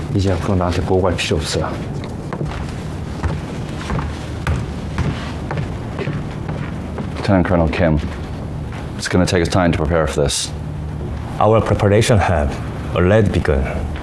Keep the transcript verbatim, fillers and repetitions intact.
已经不能拿去博物馆啤酒吃了。 Lieutenant Colonel Kim, it's going to take us time to prepare for this. Our preparation have already begun.